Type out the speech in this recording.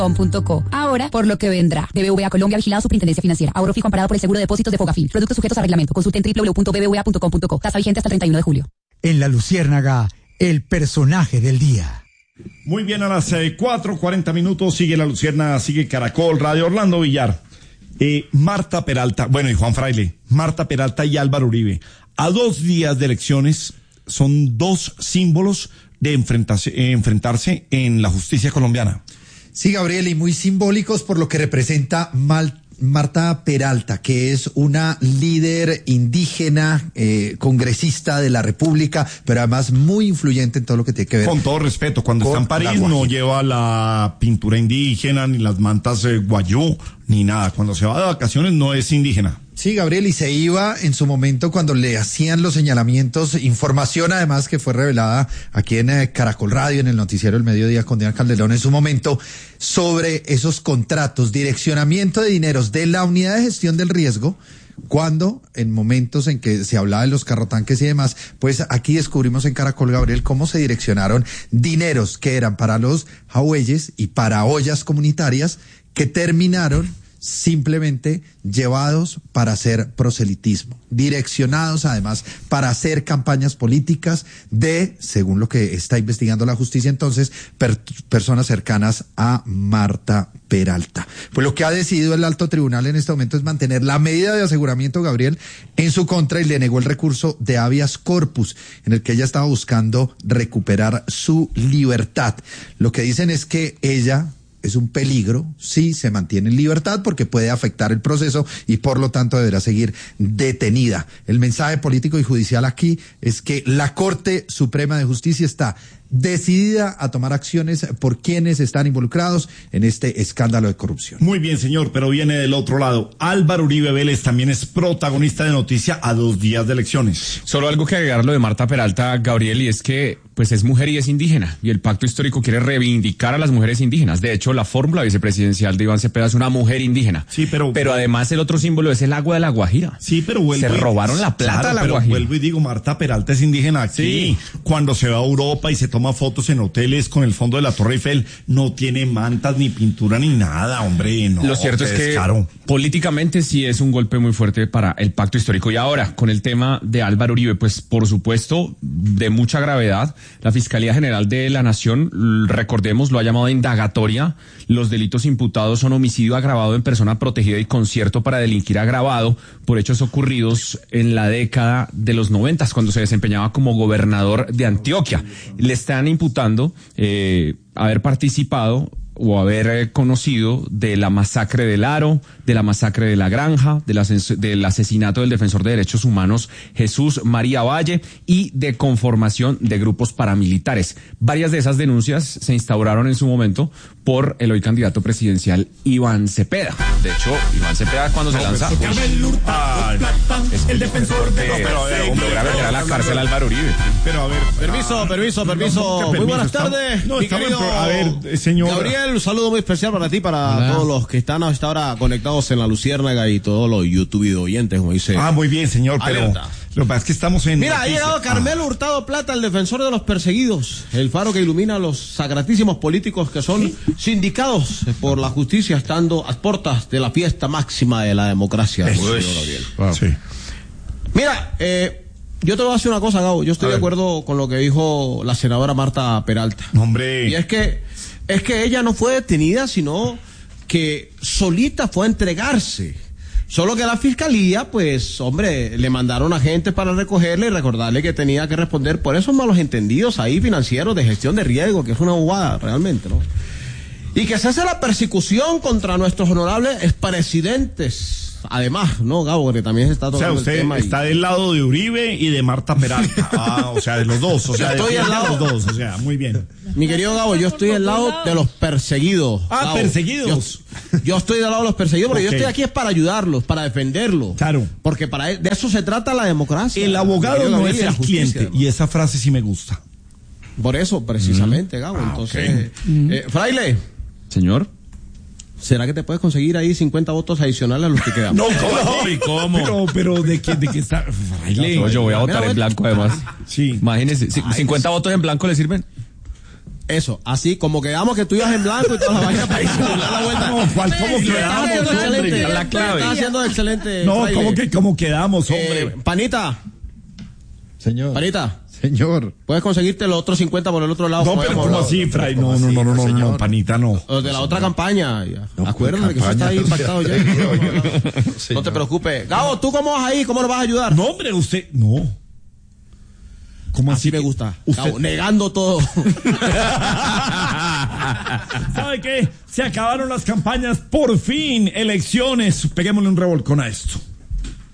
.co. Ahora, por lo que vendrá. BBVA Colombia, vigilado Superintendencia Financiera. Ahorro fijo amparado por el seguro de depósitos de Fogafín. Productos sujetos a reglamento. Consulten www.bbva.com.co. Tasa vigente hasta el 31 de julio. En La Luciérnaga, el personaje del día. Muy bien, a las 4:40 sigue La Luciérnaga, sigue Caracol Radio. Orlando Villar, Marta Peralta, bueno, y Juan Fraile, Marta Peralta y Álvaro Uribe. A 2 días de elecciones son 2 símbolos de enfrentarse en la justicia colombiana. Sí, Gabriel, y muy simbólicos por lo que representa Marta Peralta, que es una líder indígena, congresista de la República, pero además muy influyente en todo lo que tiene que ver. Con todo respeto, cuando está en París no lleva la pintura indígena, ni las mantas guayú, ni nada. Cuando se va de vacaciones no es indígena. Sí, Gabriel, y se iba en su momento cuando le hacían los señalamientos, información además que fue revelada aquí en Caracol Radio, en el noticiero El Mediodía con Diana Calderón en su momento, sobre esos contratos, direccionamiento de dineros de la unidad de gestión del riesgo, cuando en momentos en que se hablaba de los carrotanques y demás, pues aquí descubrimos en Caracol, Gabriel, cómo se direccionaron dineros que eran para los jagüeyes y para ollas comunitarias que terminaron simplemente llevados para hacer proselitismo, direccionados además para hacer campañas políticas de, según lo que está investigando la justicia entonces, personas cercanas a Marta Peralta. Pues lo que ha decidido el alto tribunal en este momento es mantener la medida de aseguramiento, Gabriel, en su contra y le negó el recurso de habeas corpus en el que ella estaba buscando recuperar su libertad. Lo que dicen es que ella es un peligro si se mantiene en libertad porque puede afectar el proceso y por lo tanto deberá seguir detenida. El mensaje político y judicial aquí es que la Corte Suprema de Justicia está decidida a tomar acciones por quienes están involucrados en este escándalo de corrupción. Muy bien, señor, pero viene del otro lado. Álvaro Uribe Vélez también es protagonista de noticia a 2 días de elecciones. Solo algo que agregar lo de Marta Peralta, Gabriel, y es que pues es mujer y es indígena, y el pacto histórico quiere reivindicar a las mujeres indígenas. De hecho, la fórmula vicepresidencial de Iván Cepeda es una mujer indígena. Sí, pero además el otro símbolo es el agua de la Guajira. Sí, pero se robaron la plata de la Guajira. Vuelvo y digo, Marta Peralta es indígena aquí. Sí. Cuando se va a Europa y se toma fotos en hoteles con el fondo de la Torre Eiffel, no tiene mantas, ni pintura, ni nada, hombre. No, lo cierto es que políticamente sí es un golpe muy fuerte para el pacto histórico. Y ahora, con el tema de Álvaro Uribe, pues por supuesto, de mucha gravedad, la Fiscalía General de la Nación, recordemos, lo ha llamado indagatoria. Los delitos imputados son homicidio agravado en persona protegida y concierto para delinquir agravado por hechos ocurridos en la década de los 90, cuando se desempeñaba como gobernador de Antioquia. Le están imputando haber participado o haber conocido de la masacre del Aro, de la masacre de La Granja, del asesinato del defensor de derechos humanos Jesús María Valle y de conformación de grupos paramilitares. Varias de esas denuncias se instauraron en su momento por el hoy candidato presidencial Iván Cepeda. De hecho, Iván Cepeda cuando se lanza es el defensor de lograr meter a la cárcel a Álvaro Uribe. Pero a ver, permiso. Muy buenas tardes. A ver, señor Gabriel, un saludo muy especial para ti, para todos los que están hasta ahora conectados en La Luciérnaga y todos los YouTube oyentes, como dice. Muy bien, señor, pero lo que pasa es que estamos en... Mira, ha llegado Carmelo Hurtado Plata, el defensor de los perseguidos, el faro que ilumina a los sacratísimos políticos que son sindicados por la justicia, estando a puertas de la fiesta máxima de la democracia. Sí. Mira, yo te voy a decir una cosa, Gabo. Yo estoy de acuerdo con lo que dijo la senadora Marta Peralta. Hombre. Y es que ella no fue detenida, sino que solita fue a entregarse. Solo que la fiscalía, pues, hombre, le mandaron agentes para recogerle y recordarle que tenía que responder por esos malos entendidos ahí financieros de gestión de riesgo, que es una bobada realmente, ¿no? Y que se hace la persecución contra nuestros honorables expresidentes. Además, ¿no, Gabo? Porque también se está tocando usted el tema. Está del lado de Uribe y de Marta Peralta. O sea, de los dos. O sea, estoy al lado de los dos. O sea, muy bien. Mi querido Gabo, yo estoy al lado de los perseguidos. Gabo, perseguidos. Yo estoy del lado de los perseguidos, porque yo estoy aquí es para ayudarlos, para defenderlos. Claro. Porque de eso se trata la democracia. El abogado no es el cliente. Y esa frase sí me gusta. Por eso, precisamente, Gabo. Entonces, Fraile. Señor. ¿Será que te puedes conseguir ahí 50 votos adicionales a los que quedamos? ¿Cómo? Pero ¿de qué está? Yo voy a votar en blanco además. Sí. Imagínese, 50 votos en blanco le sirven. Eso, así como quedamos que tú ibas en blanco y toda la vaina para disimular la vuelta. No, ¿cuál? ¿Cómo Sí, quedamos, estás haciendo hombre? excelente. La clave. Estás haciendo excelente. No, Fraile. ¿cómo quedamos, hombre? Panita, Señor. Panita, Señor. puedes conseguirte los otros 50 por el otro lado. No, como pero habíamos ¿cómo hablado. así, Fray? ¿Cómo así, No, señor? panita, no. Los de la otra campaña. No, Acuérdate que eso está ahí campaña, impactado ya. No Señor. te preocupes. Gabo, ¿tú cómo vas ahí? ¿Cómo nos vas a ayudar? No, hombre, usted, no. ¿Cómo Así así me que gusta. usted- Gabo, negando todo. ¿Sabe qué? Se acabaron las campañas, por fin, elecciones. Peguémosle un revolcón a esto.